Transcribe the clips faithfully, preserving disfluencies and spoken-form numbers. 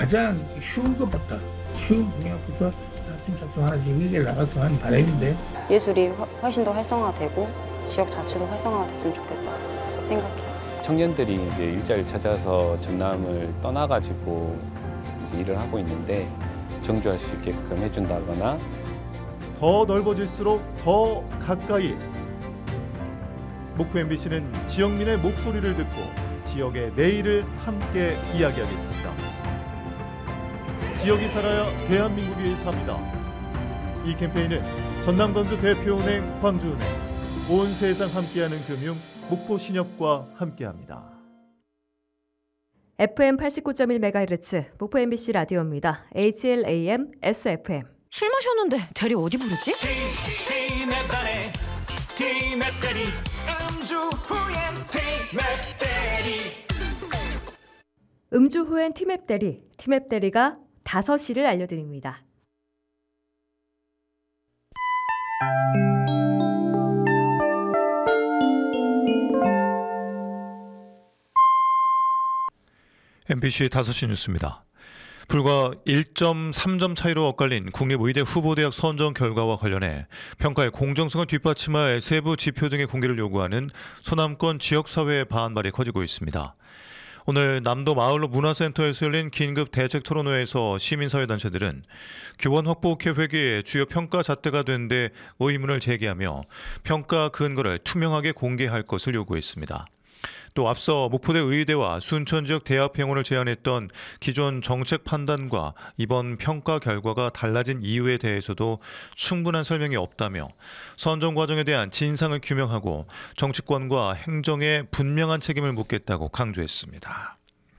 가장 쉬운 것부터 쉬운 공약부터 차츰차츰 하나씩 위기를 나가서 하는 바람인데 예술이 훨씬 더 활성화되고 지역 자체도 활성화가 됐으면 좋겠다 생각해요. 청년들이 이제 일자리를 찾아서 전남을 떠나가지고 이제 일을 하고 있는데 정주할 수 있게끔 해준다거나 더 넓어질수록 더 가까이. 목포 엠비씨는 지역민의 목소리를 듣고 지역의 내일을 함께 이야기하겠습니다. 지역이 살아야 대한민국이 삽니다. 이 캠페인은 전남광주 대표은행 광주은행, 온 세상 함께하는 금융 목포신협과 함께합니다. 에프엠 팔십구 점 일 메가헤르츠 목포 엠비씨 라디오입니다. 에이치엘에이엠 에스에프엠. 술 마셨는데 대리 어디 부르지? 음주 후엔 티맵 대리. 음주 후엔 티맵 대리, 티맵 대리가 다섯 시를 알려드립니다. 엠비씨 다섯 시 뉴스입니다. 불과 일 점 삼 점 차이로 엇갈린 국립의대 후보대학 선정 결과와 관련해 평가의 공정성을 뒷받침할 세부 지표 등의 공개를 요구하는 소남권 지역사회의 반발이 커지고 있습니다. 오늘 남도 마을로 문화센터에서 열린 긴급 대책 토론회에서 시민사회단체들은 교원 확보 계획이 주요 평가 잣대가 된 데 의문을 제기하며 평가 근거를 투명하게 공개할 것을 요구했습니다. 또 앞서 목포대 의대와 순천 지역 대학 병원을 제안했던 기존 정책 판단과 이번 평가 결과가 달라진 이유에 대해서도 충분한 설명이 없다며 선정 과정에 대한 진상을 규명하고 정치권과 행정에 분명한 책임을 묻겠다고 강조했습니다.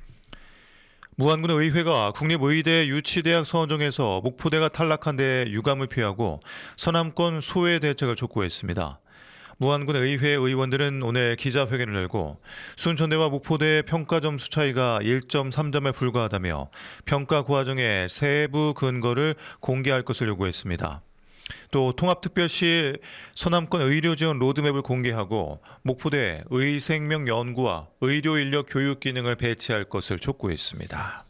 무안군 의회가 국립의대 유치대학 선정에서 목포대가 탈락한 데 유감을 표하고 서남권 소외 대책을 촉구했습니다. 무안군 의회 의원들은 오늘 기자회견을 열고 순천대와 목포대의 평가 점수 차이가 일 점 삼 점에 불과하다며 평가 과정의 세부 근거를 공개할 것을 요구했습니다. 또 통합특별시 서남권 의료지원 로드맵을 공개하고 목포대 의생명연구와 의료인력 교육 기능을 배치할 것을 촉구했습니다.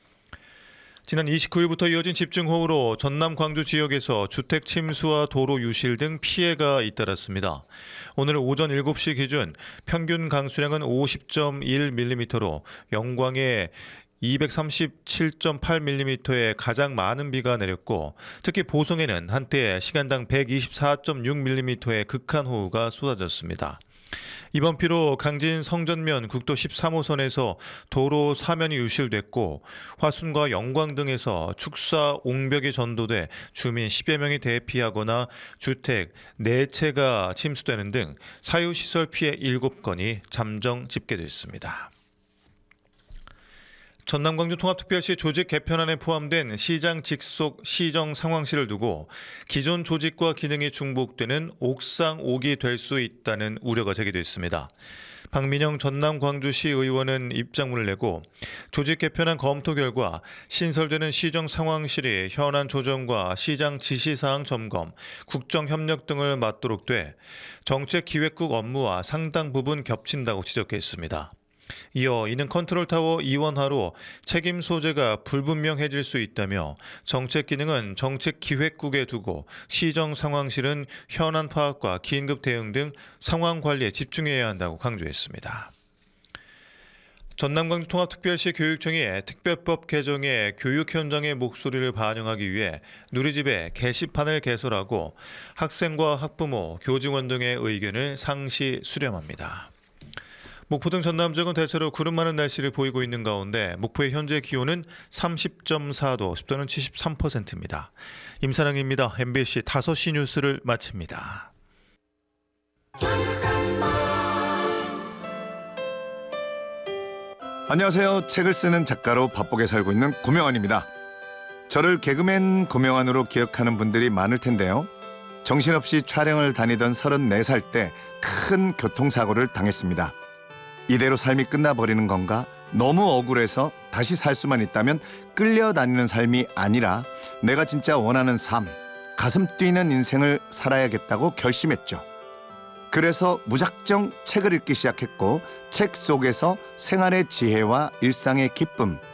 지난 이십구 일부터 이어진 집중호우로 전남 광주 지역에서 주택 침수와 도로 유실 등 피해가 잇따랐습니다. 오늘 오전 일곱 시 기준 평균 강수량은 오십 점 일 밀리미터로 영광에 이백삼십칠 점 팔 밀리미터의 가장 많은 비가 내렸고 특히 보성에는 한때 시간당 백이십사 점 육 밀리미터의 극한 호우가 쏟아졌습니다. 이번 비로 강진 성전면 국도 십삼 호선에서 도로 사면이 유실됐고 화순과 영광 등에서 축사 옹벽이 전도돼 주민 십여 명이 대피하거나 주택 네 채가 침수되는 등 사유시설 피해 일곱 건이 잠정 집계됐습니다. 전남 광주 통합특별시 조직 개편안에 포함된 시장 직속 시정 상황실을 두고 기존 조직과 기능이 중복되는 옥상 옥이 될 수 있다는 우려가 제기됐습니다. 박민영 전남 광주시 의원은 입장문을 내고 조직 개편안 검토 결과 신설되는 시정 상황실이 현안 조정과 시장 지시사항 점검, 국정협력 등을 맡도록 돼 정책기획국 업무와 상당 부분 겹친다고 지적했습니다. 이어 이는 컨트롤타워 이원화로 책임 소재가 불분명해질 수 있다며 정책 기능은 정책기획국에 두고 시정 상황실은 현안 파악과 긴급 대응 등 상황 관리에 집중해야 한다고 강조했습니다. 전남광주 통합특별시 교육청이 특별법 개정에 교육 현장의 목소리를 반영하기 위해 누리집에 게시판을 개설하고 학생과 학부모, 교직원 등의 의견을 상시 수렴합니다. 목포 등 전남 지역은 대체로 구름 많은 날씨를 보이고 있는 가운데 목포의 현재 기온은 삼십 점 사 도, 습도는 칠십삼 퍼센트입니다. 임사랑입니다. 엠비씨 다섯 시 뉴스를 마칩니다. 안녕하세요. 책을 쓰는 작가로 바쁘게 살고 있는 고명환입니다. 저를 개그맨 고명환으로 기억하는 분들이 많을 텐데요. 정신없이 촬영을 다니던 서른네 살 때 큰 교통사고를 당했습니다. 이대로 삶이 끝나버리는 건가? 너무 억울해서 다시 살 수만 있다면 끌려다니는 삶이 아니라 내가 진짜 원하는 삶, 가슴 뛰는 인생을 살아야겠다고 결심했죠. 그래서 무작정 책을 읽기 시작했고 책 속에서 생활의 지혜와 일상의 기쁨,